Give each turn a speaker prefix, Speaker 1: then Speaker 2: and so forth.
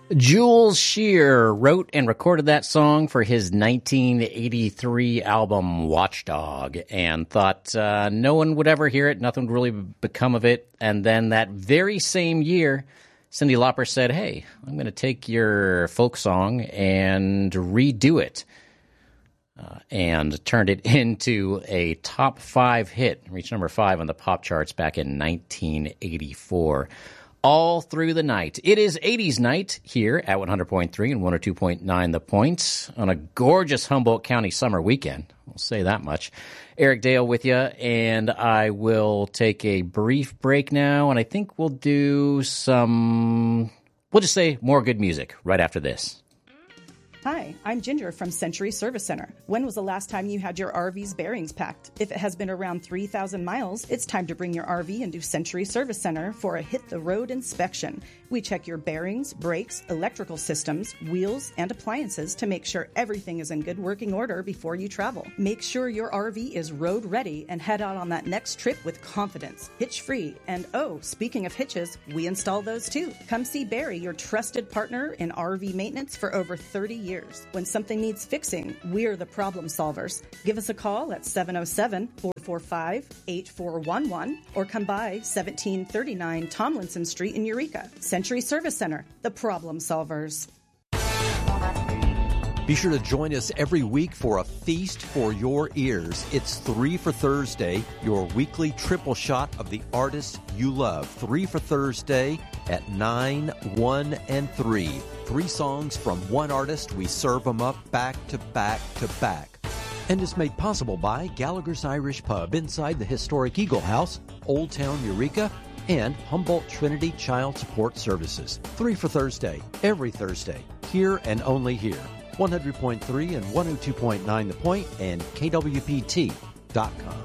Speaker 1: Jules Shear wrote and recorded that song for his 1983 album Watchdog and thought no one would ever hear it, nothing would really become of it. And then that very same year, Cyndi Lauper said, hey, I'm going to take your folk song and redo it. And turned it into a top 5 hit, reached number 5 on the pop charts back in 1984. All through the night. It is 80s night here at 100.3 and 102.9 The Points on a gorgeous Humboldt County summer weekend. We'll say that much. Eric Dale with you, and I will take a brief break now, and I think we'll do we'll just say more good music right after this.
Speaker 2: Hi, I'm Ginger from Century Service Center. When was the last time you had your RV's bearings packed? If it has been around 3,000 miles, it's time to bring your RV into Century Service Center for a hit-the-road inspection. We check your bearings, brakes, electrical systems, wheels, and appliances to make sure everything is in good working order before you travel. Make sure your RV is road ready and head out on that next trip with confidence. Hitch-free. And speaking of hitches, we install those too. Come see Barry, your trusted partner in RV maintenance for over 30 years. When something needs fixing, we're the problem solvers. Give us a call at 707-445-8411 or come by 1739 Tomlinson Street in Eureka. Century Service Center, the problem solvers.
Speaker 3: Be sure to join us every week for a feast for your ears. It's 3 for Thursday, your weekly triple shot of the artists you love. 3 for Thursday at 9, 1, and 3. 3 songs from one artist. We serve them up back to back to back. And is made possible by Gallagher's Irish Pub inside the historic Eagle House, Old Town Eureka, and Humboldt Trinity Child Support Services. 3 for Thursday, every Thursday, here and only here. 100.3 and 102.9 The Point and KWPT.com.